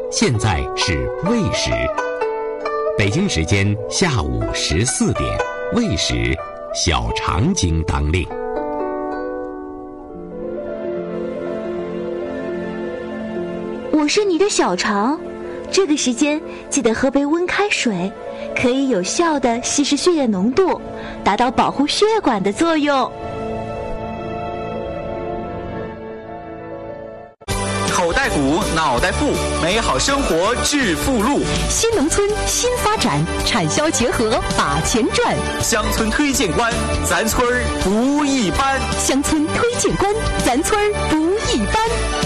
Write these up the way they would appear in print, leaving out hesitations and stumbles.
现在是未时，北京时间下午14点，未时，小肠经当令。 我是你的小肠，这个时间记得喝杯温开水，可以有效地稀释血液浓度，达到保护血管的作用。 口袋鼓，脑袋富，美好生活致富路。 新农村新发展，产销结合把钱赚。 乡村推荐官，咱村儿不一般。 乡村推荐官，咱村儿不一般。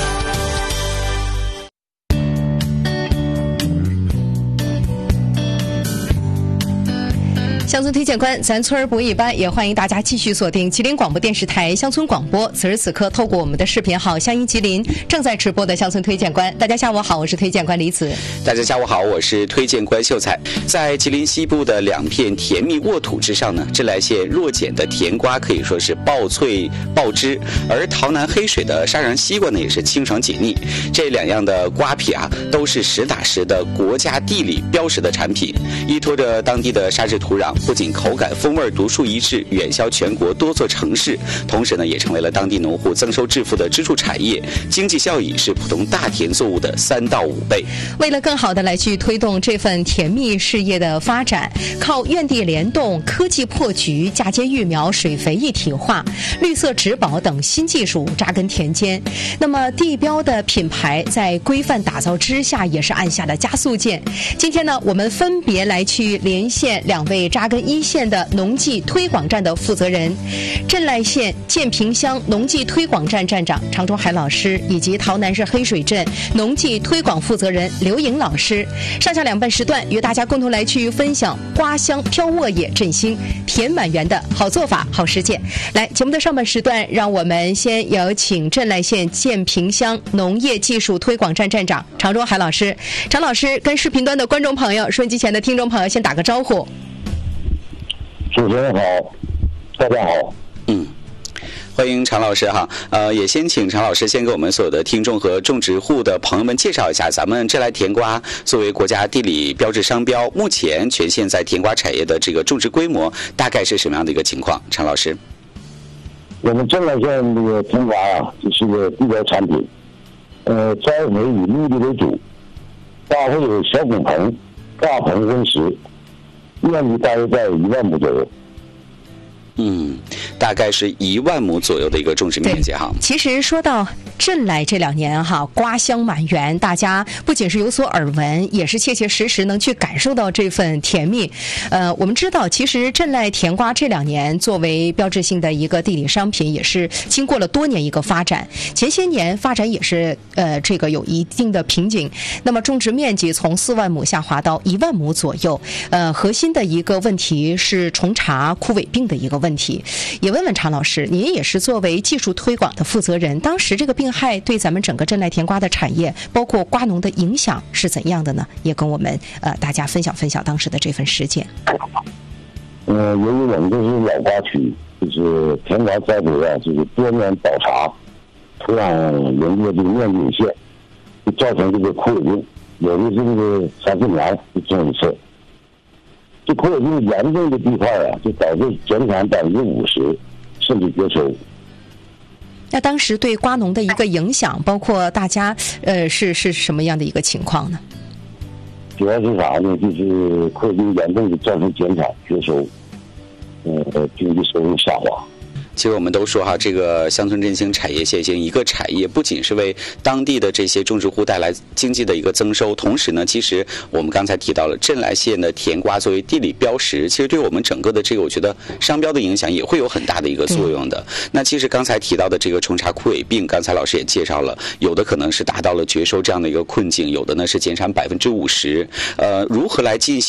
乡村推荐官，咱村儿不一般，也欢迎大家继续锁定吉林广播电视台乡村广播。此时此刻，透过我们的视频号乡音吉林正在直播的乡村推荐官。大家下午好，我是推荐官李子。 大家下午好，我是推荐官秀才。在吉林西部的两片甜蜜沃土之上呢，镇来县若碱的甜瓜可以说是爆脆爆汁，而洮南黑水的沙瓤西瓜呢也是清爽解腻。这两样的瓜皮啊，都是实打实的国家地理标识的产品，依托着当地的沙质土壤。不仅口感风味独树一帜，远销全国多座城市，同时呢也成为了当地农户增收致富的支柱产业，经济效益是普通大田作物的3到5倍。 为了更好的来去推动这份甜蜜事业的发展，靠院地联动、科技破局、嫁接育苗、水肥一体化、绿色植保等新技术扎根田间，那么地标的品牌在规范打造之下也是按下了加速键。今天呢，我们分别来去连线两位扎根一线的农技推广站的负责人，镇来县建平乡农技推广站站长常中海老师，以及洮南市黑水镇农技推广负责人刘颖老师。上下两半时段与大家共同来去分享瓜香飘沃野振兴甜满园的好做法好实践。来，节目的上半时段，让我们先有请镇来县建平乡农业技术推广站站长常中海老师。常老师跟视频端的观众朋友、收音机前的听众朋友先打个招呼。 主持人好，大家好。 欢迎常老师哈。也先请常老师先给我们所有的听众和种植户的朋友们介绍一下，咱们镇来甜瓜作为国家地理标志商标，目前全县在甜瓜产业的这个种植规模大概是什么样的一个情况？常老师， 我们镇来县这个甜瓜啊，就是个地标产品。栽培以绿地为主，瓜会有小拱棚、大棚温实，面积大约在1万亩左右。 大概是1万亩左右的一个种植面积哈。 其实说到镇来这2年哈，瓜香满园，大家不仅是有所耳闻，也是切切实实能去感受到这份甜蜜。我们知道，其实镇来甜瓜这2年作为标志性的一个地理商品，也是经过了多年一个发展。前些年发展也是这个有一定的瓶颈，那么种植面积从4万亩下滑到1万亩左右。核心的一个问题是虫茬枯萎病的一个问题。也问问常老师，您也是作为技术推广的负责人，当时这个病害对咱们整个镇来甜瓜的产业，包括瓜农的影响是怎样的呢？也跟我们大家分享分享当时的这份实践。 由于我们都是老瓜区，就是甜瓜栽培啊，就是多年倒茬，土壤人工这个面积有限，就造成这个枯萎病，有的是这个3-4年就种一次。这枯萎病严重的地块啊，就导致减产50%，甚至绝收。 那当时对瓜农的一个影响，包括大家是什么样的一个情况呢？ 主要是啥呢？就是枯萎病严重的造成减产绝收，经济收入下滑。 其实我们都说哈，这个乡村振兴产业现行一个产业，不仅是为当地的这些种植户带来经济的一个增收，同时呢，其实我们刚才提到了镇来县的甜瓜作为地理标识，其实对我们整个的这个我觉得商标的影响也会有很大的一个作用的。那其实刚才提到的这个虫茬枯萎病，刚才老师也介绍了，有的可能是达到了绝收这样的一个困境，有的呢是减产50%。如何来进行